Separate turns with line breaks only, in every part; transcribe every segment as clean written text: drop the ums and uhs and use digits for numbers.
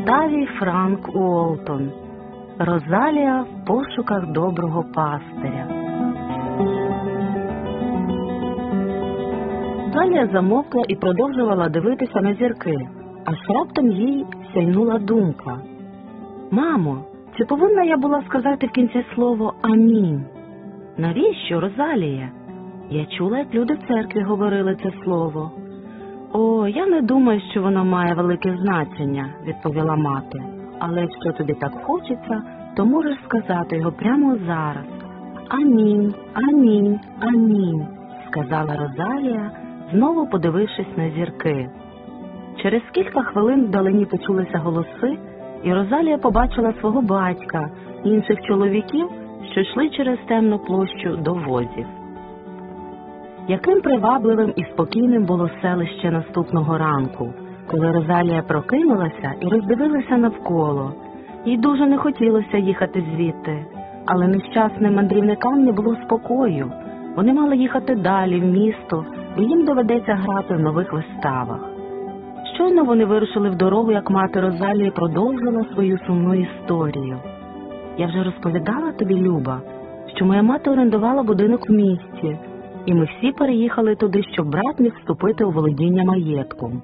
Октавій Франк Уолтон. Розалія в пошуках доброго пастиря. Розалія замовкла і продовжувала дивитися на зірки, аж раптом їй сяйнула думка. «Мамо, чи повинна я була сказати в кінці слово «Амінь»?» «Навіщо, Розалія? Я чула, як люди в церкві говорили це слово». «О, я не думаю, що воно має велике значення», – відповіла мати. «Але якщо тобі так хочеться, то можеш сказати його прямо зараз». «Амінь, амінь, амінь», – сказала Розалія, знову подивившись на зірки. Через кілька хвилин вдалині почулися голоси, і Розалія побачила свого батька і інших чоловіків, що йшли через темну площу до возів. Яким привабливим і спокійним було селище наступного ранку, коли Розалія прокинулася і роздивилася навколо. Їй дуже не хотілося їхати звідти, але нещасним мандрівникам не було спокою. Вони мали їхати далі в місто, і їм доведеться грати в нових виставах. Щойно вони вирушили в дорогу, як мати Розалії продовжила свою сумну історію. «Я вже розповідала тобі, Люба, що моя мати орендувала будинок в місті, і ми всі переїхали туди, щоб брат міг вступити у володіння маєтком.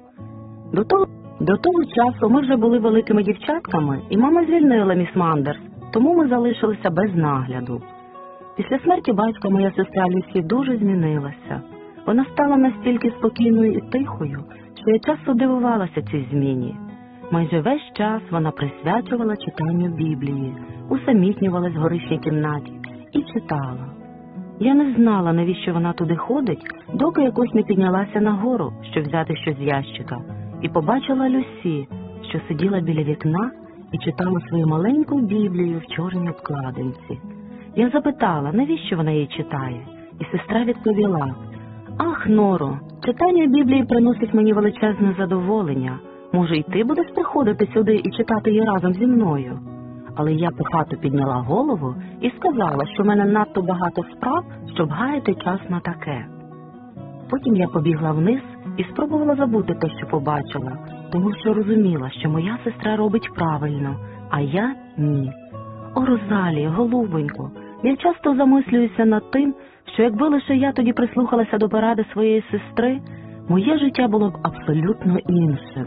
До того часу ми вже були великими дівчатками, і мама звільнила міс Мандерс, тому ми залишилися без нагляду. Після смерті батька моя сестра Люсі дуже змінилася. Вона стала настільки спокійною і тихою, що я часто дивувалася цій зміні. Майже весь час вона присвячувала читанню Біблії, усамітнювалась в горішній кімнаті і читала. Я не знала, навіщо вона туди ходить, доки якось не піднялася нагору, щоб взяти щось з ящика, і побачила Люсі, що сиділа біля вікна і читала свою маленьку Біблію в чорній обкладинці. Я запитала, навіщо вона її читає, і сестра відповіла: «Ах, Норо, читання Біблії приносить мені величезне задоволення. Може, і ти будеш приходити сюди і читати її разом зі мною?» Але я похато підняла голову і сказала, що в мене надто багато справ, щоб гаяти час на таке. Потім я побігла вниз і спробувала забути те, що побачила, тому що розуміла, що моя сестра робить правильно, а я – ні. О, Розалія, голубонько, я часто замислююся над тим, що якби лише я тоді прислухалася до поради своєї сестри, моє життя було б абсолютно іншим.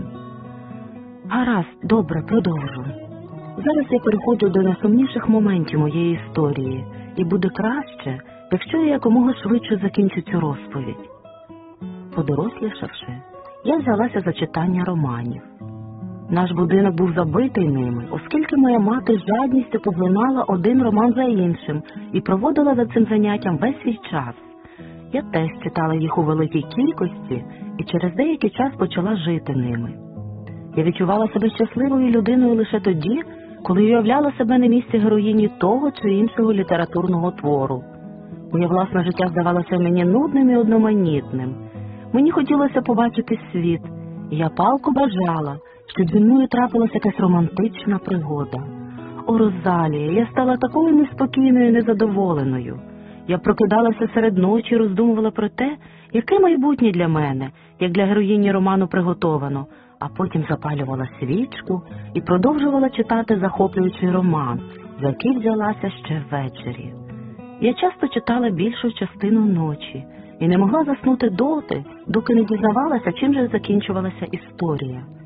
Гаразд, добре, продовжу. Зараз я переходжу до найсумніших моментів моєї історії, і буде краще, якщо я якомога швидше закінчу цю розповідь. Подорослішавши, я взялася за читання романів. Наш будинок був забитий ними, оскільки моя мати з жадністю поглинала один роман за іншим і проводила за цим заняттям весь свій час. Я теж читала їх у великій кількості і через деякий час почала жити ними. Я відчувала себе щасливою людиною лише тоді, коли уявляла себе на місці героїні того чи іншого літературного твору. Моє власне життя здавалося мені нудним і одноманітним. Мені хотілося побачити світ, і я палко бажала, щоб зі мною трапилася якась романтична пригода. О, Розалія, я стала такою неспокійною і незадоволеною. Я прокидалася серед ночі і роздумувала про те, яке майбутнє для мене, як для героїні роману приготовано, а потім запалювала свічку і продовжувала читати захоплюючий роман, за який взялася ще ввечері. Я часто читала більшу частину ночі і не могла заснути доти, доки не дізнавалася, чим же закінчувалася історія.